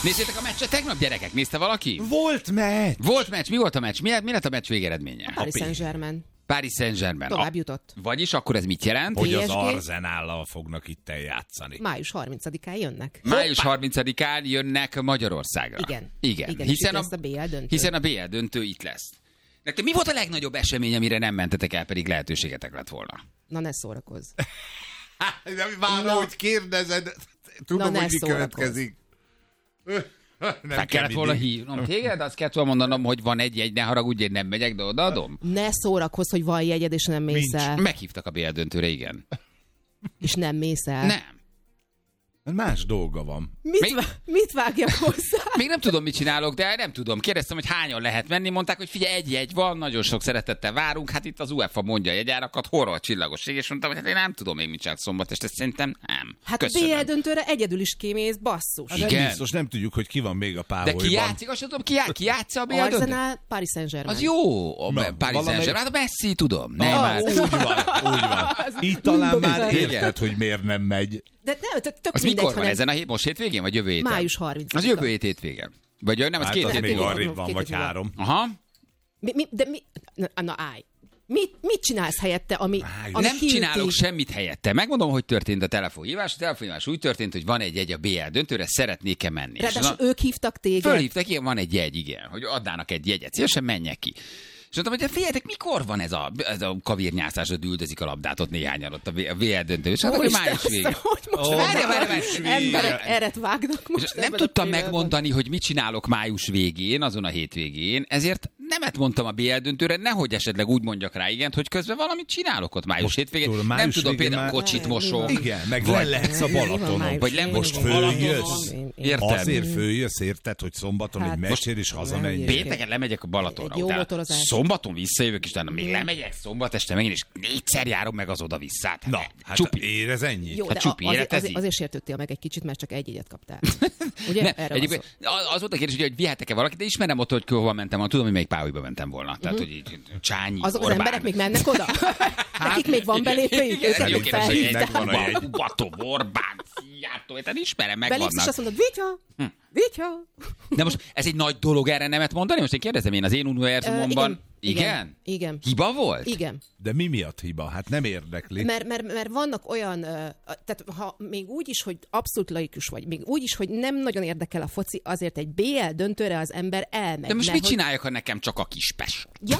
Nézzétek a meccset tegnap, gyerekek? Nézte valaki? Volt meccs! Volt meccs, mi volt a meccs? Mi lett a meccs végeredménye? Paris Saint-Germain. Paris Saint-Germain. Tovább jutott. Vagyis akkor ez mit jelent? Hogy az PSG? Arzenállal fognak itt eljátszani. Május 30-án jönnek. Május 30-án jönnek Magyarországra. Igen. Hiszen lesz a BL döntő. Hiszen a BL döntő itt lesz. Nektek mi volt a legnagyobb esemény, amire nem mentetek el, pedig lehetőségetek lett volna? Na ne szórakozz. Várom, hogy kérdezed. Tudom, Na, hogy mi ne következik. Fel kellett volna hívnom téged, azt kellett volna mondanom, hogy van egy, ne haragudj, én nem megyek, de odaadom. Ne szórakozz, hogy van jegyed, és nem mész el. Meghívtak a BL döntőre, igen. És nem mész el. Nem. Más dolga van. Mit vágjak hozzá? Még nem tudom, mit csinálok, de nem tudom. Kérdeztem, hogy hányan lehet menni. Mondták, hogy figyelj, egy jegy van, nagyon sok szeretettel várunk. Hát itt az UEFA mondja a jegyárakat, horror csillagoség, és mondtam, hogy hát én nem tudom még mit csinálok szombat, és ezt szerintem nem. Hát köszönöm. a BL döntőre egyedül is kimész, basszus. Igen. Nem biztos, nem tudjuk, hogy ki van még a De páholyban. ki játszik, azt tudom, ki játsza a BL döntőt? Arsenal, Paris Saint-Germain. Az jó, a Na, Paris valamelyik- Saint-Germain, hát a Messi, tudom. Nem, már. Úgy van. Itt talán már Igen. érted, hogy miért nem megy. De nem, tök Az mindegy, mikor van hanem ezen a hét? Most hétvégén, vagy jövő héten? Május 30-a. Az jövő hétvégén. Vagy nem, az Hát két az hét még múlva. arrébb van, Két vagy hét múlva. 3. Aha. Na állj. Mit csinálsz helyette, ami Nem kiüti? csinálok semmit helyette. Megmondom, hogy történt a telefonhívás. A telefonhívás úgy történt, hogy van egy jegy a BL döntőre, szeretnék-e menni. Ráadásul ők hívtak téged. Fölhívtak, igen, van egy jegy, igen, hogy adnának egy jegyet. Szívesen menjek ki. És mondtam, hogy figyeljetek, mikor van ez a kavírnyászás, hogy üldözik a labdát ott néhányan ott a VL döntő. És hát, hogy május végén. Emberek eret vágnak most. És nem ebben a tudtam pillanatban. megmondani, hogy mit csinálok május végén, azon a hétvégén, ezért nemet mondtam a BL döntőre, nehogy esetleg úgy mondjak rá igent, hogy közben valamit csinálok ott május hétvégén. tudod, Nem május tudom, végén például már- kocsit Mi mosok. van? Igen, meg le lehetsz a Balatonon. Vagy nem Most vagyok a följössz. Balatonon. Érted? Azért följössz, érted, hogy szombaton Hát, egy meccsér és hazamenj. nem Pénteken lemegyek a Balatonra, Egy jó utána motorozás. szombaton visszajövök, és utána még lemegyek szombat este megint, és 4-szer járom meg az oda-visszát. Na, hát Csupi. érez ennyit. Jó, Hát de csupi, életezi. azért sértődtél meg egy kicsit, mert csak egy jegyet kaptál. Ugye? Ne, Erre van szó. egyébként az volt a kérdés, hogy vihetek-e valakit, de ismerem ott, hogy hova mentem volna. Tudom, hogy melyik páholyba mentem volna. Tehát, hogy így Csányi, Azok az Orbán. emberek még mennek oda? Nekik még van belépőjük? Igen, Őket jó még kérdés, hogy felhívták. megvan a jegy. Kubatov, Orbán, Szijjártó, tehát ismerem, Belépsz, és megvannak. azt mondod, Vitya! De most ez egy nagy dolog erre nemet mondani? Most én kérdezem, én az én univerzumomban... Igen? Igen. Hiba volt? Igen. De mi miatt hiba? Hát nem érdekli. Mert vannak olyan, tehát ha még úgy is, hogy abszolút laikus vagy, még úgy is, hogy nem nagyon érdekel a foci, azért egy BL döntőre az ember elmegy. De most mert mit csináljak, ha nekem csak a Kispest? Ja,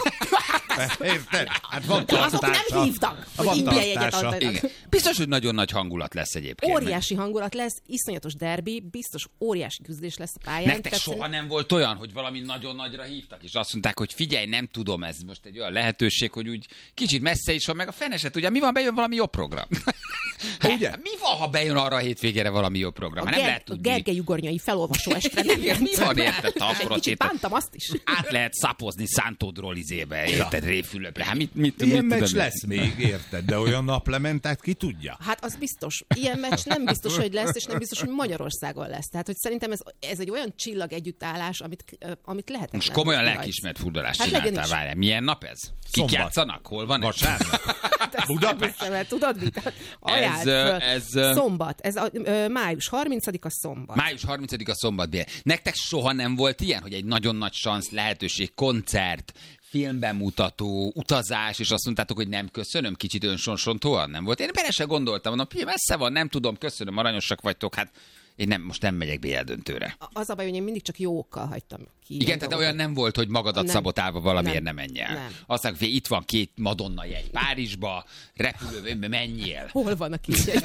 Érted? Hát van de azok tartása. nem hívtak, hogy Van ingyen jegyet tartása. adnak. Igen. Biztos, hogy nagyon nagy hangulat lesz egyébként. Óriási hangulat lesz, iszonyatos derbi, biztos óriási küzdés lesz a pályán. Nektek tehát soha szerint- nem volt olyan, hogy valami nagyon nagyra hívtak, és azt mondták, hogy figyelj, nem tudom, ez most egy olyan lehetőség, hogy úgy kicsit messze is van, meg a feneset, ugye mi van, bejön valami jobb program. Ugye? Mi van, ha bejön arra a hétvégére valami jobb program? Hát nem lehet a tudni. Gergely Ugornyai felolvasó estre nem Igen, mi van, érted? Hát egy Taprocsit. kicsit bántam azt is. Át lehet szapozni Szántó Izébe, érted, Réfülöpre. Hát mit Ilyen tudom meccs én? lesz még, érted? De olyan naplementát ki tudja? Hát az biztos. Ilyen meccs nem biztos, hogy lesz, és nem biztos, hogy Magyarországon lesz. Tehát, hogy szerintem ez egy olyan csillag együttállás, amit lehet. Most komolyan lelkiismert furdalást Hát legyen csináltál, is. várjál. Milyen nap ez? Kik Szombat. játszanak? Hol van ez? Vasárnap. Budapest. Mert tudod mit? Ajánld föl. Szombat. Ez május 30-a szombat. Május 30-a szombat bél. Nektek soha nem volt ilyen, hogy egy nagyon nagy szansz, lehetőség, koncert, filmbemutató, utazás, és azt mondtátok, hogy nem köszönöm, kicsit önsonsontóan nem volt. Én bele se gondoltam, mondom, messze van, nem tudom, köszönöm, aranyosak vagytok, hát én most nem megyek BL döntőre. Az a baj, hogy én mindig csak jókkal hagytam ki. Igen, tehát olyan nem volt, hogy magadat Nem. szabotálva valamiért nem Nem. menj el. Nem. Aztán, hogy itt van 2 Madonna jegy Párizsba, repülőbe, menjél. Hol van a kis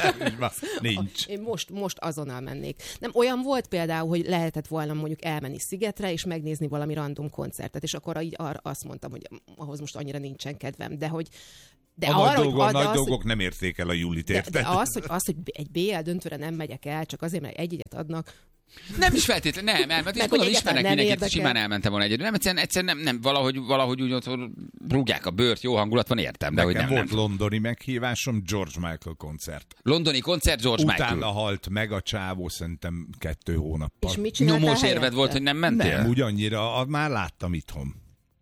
Nincs. Én most azonnal mennék. Nem, olyan volt például, hogy lehetett volna mondjuk elmenni szigetre, és megnézni valami random koncertet, és akkor így azt mondtam, hogy ahhoz most annyira nincsen kedvem, de hogy de A arra, nagy dolgok nem érték el a Julit, de érted? az, hogy egy BL döntőre nem megyek el, csak azért, mert egy jegyet adnak, Nem is feltétlenül, nem, mert Meg, és hogy mondom, egyáltalán ismernek nem mindenkit, érdekel. simán elmentem volna egyedül. Nem, egyszerűen nem, valahogy úgy ott rúgják a bőrt, jó hangulat van, értem, de hogy Nekem nem. volt londoni meghívásom, George Michael koncert. Londoni koncert, George Utána Michael. halt meg a csávó szerintem 2 hónappal. és mit csináltál Nyomós érved helyette? volt, hogy nem mentél? Nem, úgy annyira, már láttam itthon.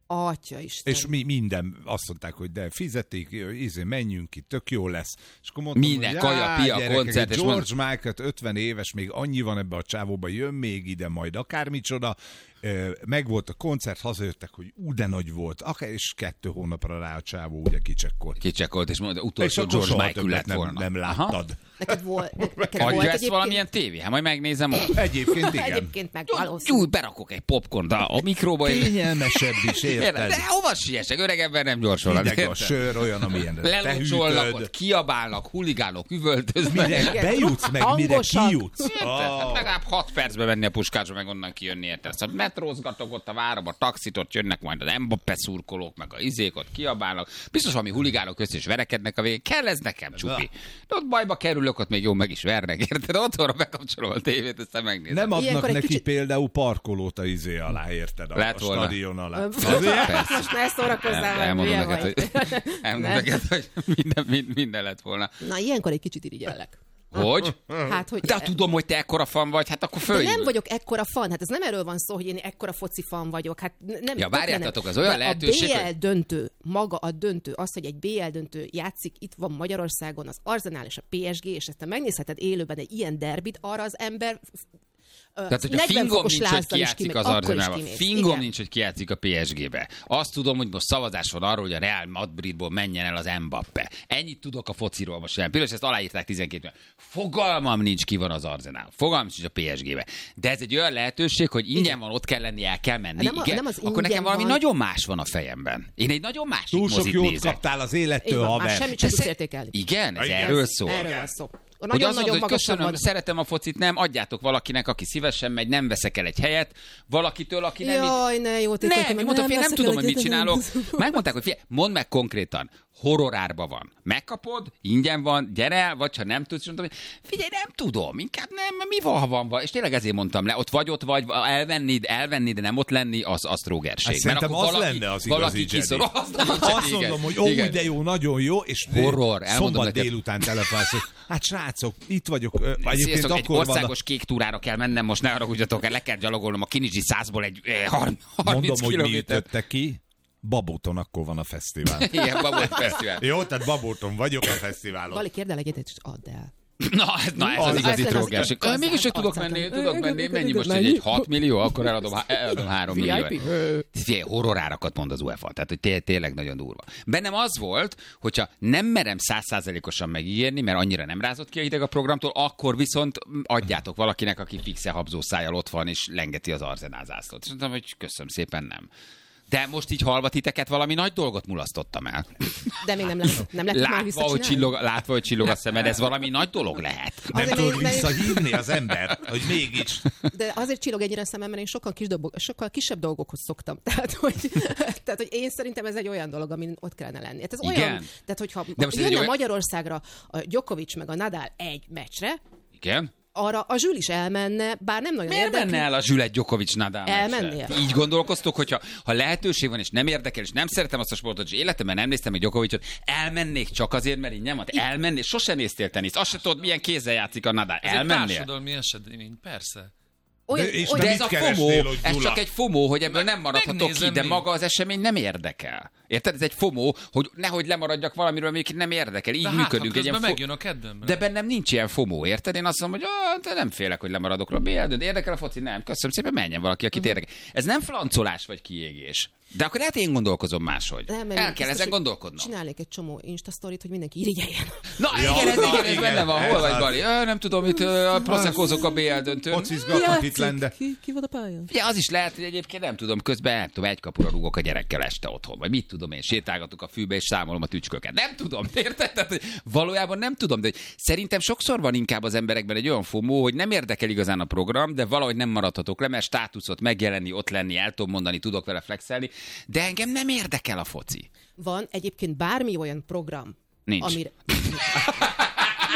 Atya Isten. És minden azt mondták, hogy de fizetik, menjünk ki, tök jó lesz. És akkor mondtam, minden hogy kaja, pia, gyerekek, koncert. És George Michael 50 éves, még annyi van ebbe a csávóba, jön még ide majd akármicsoda. Megvolt a koncert, hazajöttek, hogy de nagy volt. Akár és 2 hónapra rá a csávó ugye kicsekkolt. Kicsekkolt, és mondta, És utolsó akkor George soha Michael többet lett volna. nem láttad. Neked volt Adja ezt egyébként? valamilyen tévé? Hát majd megnézem ott. Egyébként igen. Egyébként meg valószínű. Úgy berakok egy popcornt a mikróba. Kényelmesebb is, érted? De hova siessek? Öreg ember nem gyorsul. Hideg a sör, olyan, amilyen te Lelocsolnak, hűtöd. ott kiabálnak, huligánok, üvöltöznek. Mire bejutsz, meg mire Hangosak. kijutsz. Hát legalább 6 percbe menni a puskásba, meg onnan kijönni, érted? Szóval metrózgatok ott a várba, a taxit, ott jönnek majd az Mbappé szurkolók, meg a izék, ott kiabálnak. Biztos valami huligánok össze is verekednek a végén. Kell ez nekem, csupi? De ott bajba kerülök, ott még jó meg is vernek, érted? Otthonra bekapcsolom a tévét, aztán megnézem. Nem adnak Ilyenkor egy neki kicsit- például parkolót a izé alá, érted? A Lett volna. stadion alá. Most ne szórakozzál, mert Elmondom hülye neked, vagy. hogy, elmondom neked, hogy minden lett volna. Na, ilyenkor egy kicsit irigyellek. Hogy? Hát, hogy De tudom, hogy te ekkora fan vagy, hát akkor de följön. nem vagyok ekkora fan, hát ez nem erről van szó, hogy én ekkora foci fan vagyok. Hát nem, Ja, várjátok, nem. az olyan De lehetőség, a BL hogy- döntő, maga a döntő, az, hogy egy BL döntő játszik, itt van Magyarországon az Arsenal és a PSG, és ezt te megnézheted élőben egy ilyen derbit, arra az ember Tehát, hogy a 40 fingom fokos nincs, hogy lázzal is kijátszik kimegy, az akkor is Arsenalba. kimész. Fingom Igen. nincs, hogy kijátszik a PSG-be. Azt tudom, hogy most szavazás van arról, hogy a Real Madridból menjen el az Mbappé. Ennyit tudok a fociról most jelen. Például ezt aláírták 12 -ben. Fogalmam nincs, ki van az Arsenal. Fogalmam nincs a PSG-be. De ez egy olyan lehetőség, hogy ingyen van, ott kell lenni, el kell menni. Nem Igen? az Akkor ingyen nekem valami van. nagyon más van a fejemben. Én egy nagyon másik Túl sok mozit jót nézek. kaptál az Így élettől, van, már haver. semmit sem tudsz értékelni. Igen? Ez Igen. erről szól. Erről van szó. Hogy azt mondod, Nagyon-nagyon hogy magasan köszönöm, van. szeretem a focit, nem, adjátok valakinek, aki szívesen megy, nem veszek el egy helyet, valakitől, aki nem... Jaj, ne, jó tétek. Nem, mondtam, fél, nem tudom, hogy mit csinálok. Megmondták, hogy mondd meg konkrétan, horrorárba van. Megkapod, ingyen van, gyere el, vagy ha nem tudsz, mondtam, hogy figyelj, nem tudom, inkább nem, mi van, ha van. És tényleg ezért mondtam le, ott vagy, elvenni, de nem ott lenni, az trógerség. Hát szerintem az lenne az valaki igazi kiszorol. Azt mondom, hogy ó, de jó, nagyon jó, és Horror, elmondom szombat neked. délután telefonálsz, hogy hát srácok, itt vagyok. Egyébként Sziasztok, egy akkor van országos kék túrára kell mennem, most ne haragudjatok el, le kell gyalogolnom a Kinizsi 100-ból egy 30 mondom, hogy mi kilométer. ütötte ki. Babóton akkor van a fesztivál. Igen, Babot Fesztivál. Jó, tehát Babóton vagyok a fesztiválon. Gali, kérd el egyet, és add el. Na, ez az igazi Ez trógerség. az- Mégis, hogy tudok menni, mennyi most, hogy egy 6 millió, akkor eladom 3 millió. Figyelj, horrorárakat mond az UEFA, tehát hogy tényleg nagyon durva. Bennem az volt, hogyha nem merem 100%-osan megígérni, mert annyira nem rázott ki a hideg a programtól, akkor viszont adjátok valakinek, aki fixe habzó szájjal ott van, és lengeti az Arsenal zászlót. És mondtam, hogy köszönöm szépen, nem. De most így hallva titeket valami nagy dolgot mulasztottam el. De még nem lehet már visszacsinálni. Látva, hogy csillog a szemed, ez valami nagy dolog lehet. Nem Azért tudod még- visszahívni az ember, hogy mégis. De azért csillog ennyire a szemem, mert én sokkal kisebb dolgokhoz szoktam. Tehát hogy én szerintem ez egy olyan dolog, amin ott kellene lenni. Hát ez Igen. olyan, tehát hogyha De most ez egy jönne olyan- Magyarországra a Djokovic meg a Nadal egy meccsre, Igen? arra a Zsül is elmenne, bár nem nagyon Miért érdekli. menne el a Zsület Djokovic Nadal Elmennél? meccse? Így gondolkoztok, hogyha ha lehetőség van, és nem érdekel, és nem szeretem azt a sportot, és életemben nem néztem meg Djokovicot, elmennék csak azért, mert így nem ad. Elmennél, sosem néztél teniszt, azt se tudod, milyen kézzel játszik a Nadal. Ez egy Elmennél? társadalmi esemény, persze. Olyan, De- és olyan, De mit ez a keresnél, FOMO, hogy ez Gyula? csak egy FOMO, hogy ebből nem maradhatok ki, megnézem de még. maga az esemény nem érdekel. Érted? Ez egy FOMO, hogy nehogy lemaradjak valamiről, még nem érdekel. Így De hát, működünk. ha Egy ilyen közben megjön a kedvemre. De bennem nincs ilyen FOMO, érted? Én azt mondom, hogy de nem félek, hogy lemaradok róla. De érdekel a foci? Nem. Köszönöm szépen, menjen valaki, akit érdekel. Ez nem flancolás vagy kiégés. De akkor lehet én gondolkozom máshogy. nem, mert El kell biztos, ezen hogy gondolkodnom. Csinálnék egy csomó Insta-sztorit, hogy mindenki irigyeljen. Na Ja, igen, ez, na, igen, ez igen, benne van. ez Hol vagy, az. Bali? Nem tudom, itt proszekkózok a BL döntőn. Focizgatnak itt lenne. Ki van a pályán? Ja, az is lehet, hogy egyébként nem tudom, közben nem tudom, egy kapura rúgok a gyerekkel este otthon, vagy mit tudom én, sétálgatok a fűbe és számolom a tücsköket. Nem tudom, érted? Tehát, hogy valójában nem tudom, de hogy szerintem sokszor van inkább az emberekben egy olyan FOMO, hogy nem érdekel igazán a program, de valahogy nem maradhatok le, mert státuszot megjelenni, ott lenni, el tudom mondani, tudok vele flexelni, de engem nem érdekel a foci. Van egyébként bármi olyan program, Nincs. amire...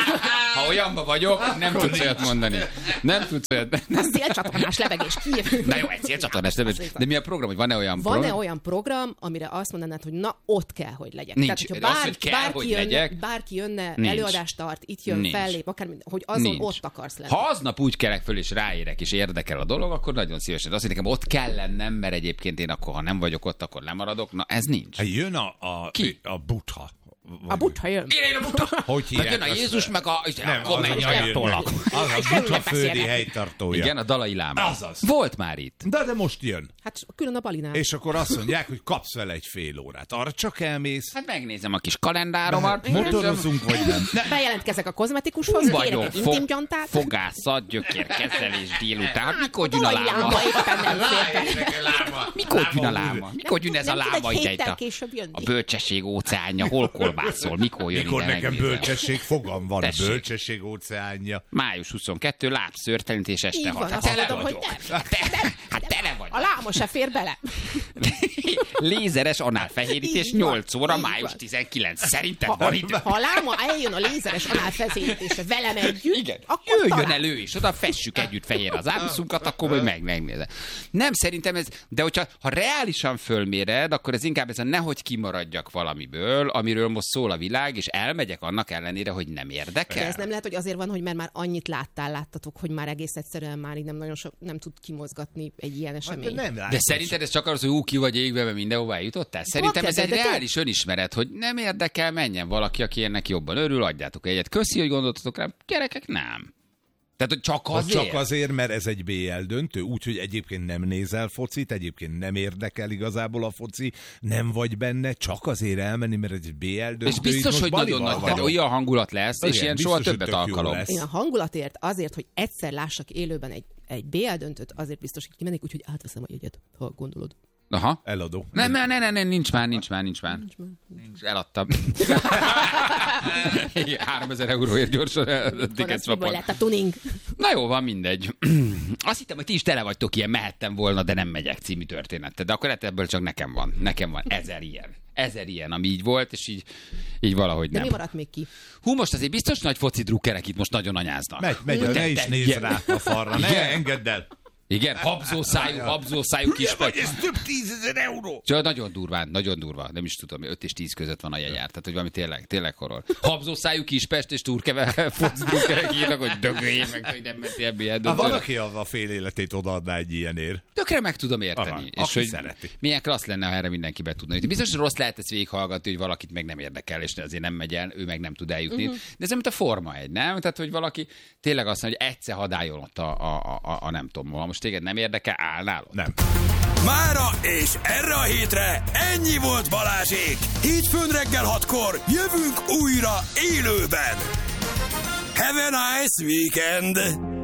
Ha olyanban vagyok, nem tudsz olyat mondani. Nem tudsz olyat. A szélcsatornás lebegés kijövünk. Na jó, egy szélcsatornás lebegés. De mi a program, hogy van-e olyan program? Van-e olyan program, amire azt mondanád, hogy na, ott kell, hogy legyek? Nincs. Tehát, Az, hogy kell, hogy legyek. Bárki jönne, Nincs. előadást tart, itt jön, Nincs. fellép, akár, hogy azon Nincs. ott akarsz lenni. Ha aznap úgy kelek föl, és ráérek, és érdekel a dolog, akkor nagyon szívesen. De azt, hogy nekem ott kell lennem, mert egyébként én akkor, ha nem vagyok ott, akkor lemaradok. Na, ez nincs. Hát jön Ki? a Buddha. A Buddha jön. Én a Buddha. Hogy hívják? Jön a azt? Jézus, meg a... Nem, akkor az megy a eltolak. Az a Buddha földi beszélnek. helytartója. Igen, a Dalai Láma. Azaz. Volt már itt. De most jön. Hát külön a balinál. És akkor azt mondják, hogy kapsz vele egy fél órát. Arra csak elmész. Hát megnézem a kis kalendáromat. Motorozunk, vagy nem? Bejelentkezek a kozmetikushoz, kérek Vagyok egy intimgyantát. fogászat, gyökérkezelés délután. Hát mikor jön a Dalai láma? Láma éppen nem fér Mikor jön a láma? Mikor jön ez a Nem tud láma egy itt héttel a később jönni. a bölcsesség óceánja? Hol kolbászol? Mikor jön Mikor ide? nekem megnézem? bölcsesség fogam van, a Tessék. bölcsesség óceánja. Május 22, lábszőrtelenítés este Így 6. van, Hát azt tele mondom, hogy vagyok. nem. Hát tele vagy. A láma se fér bele. Lézeres análfehérítés Így van, 8 óra, így május van. 19. Szerinted van idő? Ha a láma eljön a lézeres análfeszítésre velem együtt, Igen. akkor Jöjjön talán. elő is, oda fessük együtt fehér az áruszunkat, akkor majd megnézem. Nem, szerintem ez, de hogyha reálisan fölméred, akkor ez inkább ez a nehogy kimaradjak valamiből, amiről most szól a világ, és elmegyek annak ellenére, hogy nem De érdekel. ez nem lehet, hogy azért van, hogy mert már annyit láttatok, hogy már egész egyszerűen már így nem nagyon nem tud kimozgatni egy ilyen esemény. De szerinted ez csak arra, hogy ki vagy égve, mert mindenhová jutottál? Szerintem ez egy de reális önismeret, hogy nem érdekel, menjen valaki, aki ennek jobban örül, adjátok egyet. Köszi, hogy gondoltatok rám. Gyerekek, nem. Tehát, hogy csak azért. Csak azért, mert ez egy BL döntő, úgyhogy egyébként nem nézel focit, egyébként nem érdekel igazából a foci, nem vagy benne, csak azért elmenni, mert ez egy BL döntő. És biztos, Itt hogy most nagyon Balival nagy, tehát vagyok. olyan hangulat lesz, és Igen, ilyen biztos, soha hogy többet tök jó alkalom. lesz. Én a hangulatért azért, hogy egyszer lássak élőben egy BL döntőt, azért biztos, hogy kimennék, úgyhogy átveszem a jegyet, ha gondolod. Aha. Eladó. Nem, nincs már. Nincs. Eladtam. 3000 euróért gyorsan Van az, tiket miből swapon. lett a tuning. Na jó, van, mindegy. Azt hittem, hogy ti is tele vagytok ilyen, mehettem volna, de nem megyek című történettel. De akkor ebből csak nekem van. Nekem van 1000 ilyen, ami így volt, és így valahogy De nem. mi maradt még ki? Hú, most azért biztos nagy foci drukkerek itt most nagyon anyáznak. Megy, ne is nézz Igen. rá a falra, ne Igen. engedd el. Igen, habzószájú kis Vagy ez több 10 000 euró. Csak nagyon durva. Nem is tudom, 5 és 10 között van a jegyár. Tehát, hogy valami tényleg horror. Habzószájú Kispest és Turkeve focdrukkerek írnak, hogy dögöljél meg, hogy nem mentél ebbe Ha valaki a fél életét odaadná egy ilyenért. Tökre meg tudom érteni. Aha, és aki hogy szereti. milyen klassz lenne, ha erre mindenki be tudna jutni. Biztos, hogy rossz lehet ezt végighallgatni, hogy valakit meg nem érdekel, és azért nem megy el, ő meg nem tud eljutni. De ez nem, mint a Forma 1, nem? Tehát, hogy valaki tényleg azt mondja, hogy egyszer hadáljon ott a nem tudom, ha most téged nem érdekel, állnál ott. Nem. Mára és erre a hétre ennyi volt Balázsék. Hétfőn reggel 6-kor jövünk újra élőben. Have a nice weekend!